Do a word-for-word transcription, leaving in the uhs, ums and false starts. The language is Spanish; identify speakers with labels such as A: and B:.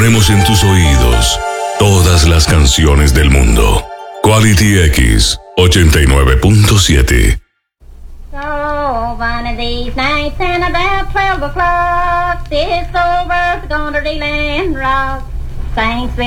A: Ponemos en tus oídos todas las canciones del mundo. Quality X ochenta y nueve punto siete.
B: So one of these nights and about twelve o'clock, this old world's gonna reel and rock. Thanks.